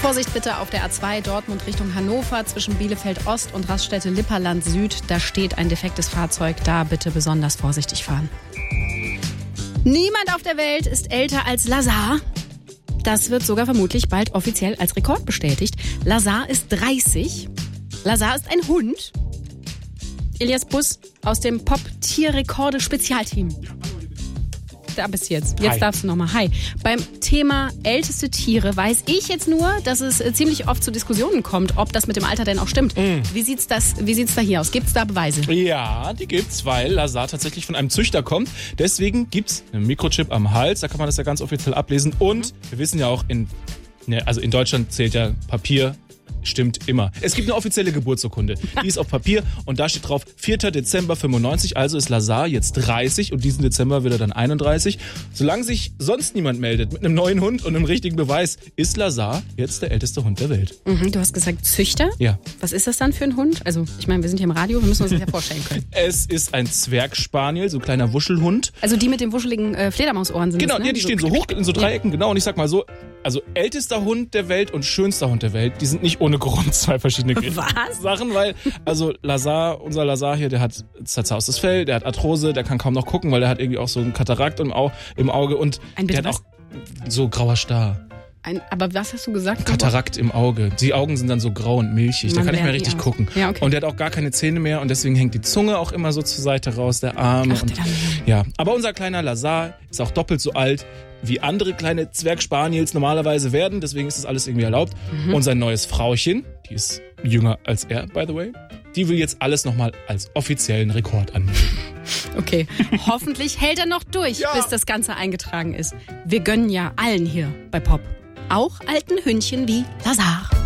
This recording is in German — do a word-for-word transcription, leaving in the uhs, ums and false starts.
Vorsicht bitte auf der A zwei Dortmund Richtung Hannover zwischen Bielefeld Ost und Raststätte Lipperland Süd. Da steht ein defektes Fahrzeug. Da bitte besonders vorsichtig fahren. Niemand auf der Welt ist älter als Lazar. Das wird sogar vermutlich bald offiziell als Rekord bestätigt. Lazar ist dreißig. Lazar ist ein Hund. Elias Bus aus dem Pop-Tier-Rekorde-Spezialteam. Da bist du jetzt. Jetzt Hi. Darfst du nochmal. Hi. Beim Thema älteste Tiere weiß ich jetzt nur, dass es ziemlich oft zu Diskussionen kommt, ob das mit dem Alter denn auch stimmt. Mm. Wie sieht's das, wie sieht's da hier aus? Gibt's da Beweise? Ja, die gibt's, weil Lazar tatsächlich von einem Züchter kommt. Deswegen gibt's einen Mikrochip am Hals. Da kann man das ja ganz offiziell ablesen. Und wir wissen ja auch, in, ne, also in Deutschland zählt ja Papier. Stimmt immer. Es gibt eine offizielle Geburtsurkunde. Die ist auf Papier und da steht drauf vierter Dezember fünfundneunzig. Also ist Lazar jetzt dreißig und diesen Dezember wird er dann einunddreißig. Solange sich sonst niemand meldet mit einem neuen Hund und einem richtigen Beweis, ist Lazar jetzt der älteste Hund der Welt. Mhm, du hast gesagt Züchter? Ja. Was ist das dann für ein Hund? Also ich meine, wir sind hier im Radio, wir müssen uns das ja vorstellen können. Es ist ein Zwergspaniel, so ein kleiner Wuschelhund. Also die mit den wuscheligen äh, Fledermausohren sind Genau, das, ne? ja, die stehen so hoch in so Dreiecken, ja. Genau. Und ich sag mal so, also ältester Hund der Welt und schönster Hund der Welt, die sind nicht ohne Grund zwei verschiedene Was? Sachen, weil, also Lazar, unser Lazar hier, der hat zerzaustes Fell, der hat Arthrose, der kann kaum noch gucken, weil der hat irgendwie auch so einen Katarakt im, Au- im Auge und Ein der hat was? auch so grauer Star. Ein, aber was hast du gesagt? Katarakt im Auge. Die Augen sind dann so grau und milchig. Man Der kann nicht mehr lernt richtig nie aus. gucken. Ja, okay. Und der hat auch gar keine Zähne mehr und deswegen hängt die Zunge auch immer so zur Seite raus, der Arm. Ach, und, der Arme. ja. Aber unser kleiner Lazar ist auch doppelt so alt, wie andere kleine Zwergspaniels normalerweise werden. Deswegen ist das alles irgendwie erlaubt. Mhm. Und sein neues Frauchen, die ist jünger als er, by the way, die will jetzt alles nochmal als offiziellen Rekord anmelden. Okay, hoffentlich hält er noch durch, ja. bis das Ganze eingetragen ist. Wir gönnen ja allen hier bei Pop. Auch alten Hündchen wie Lazar.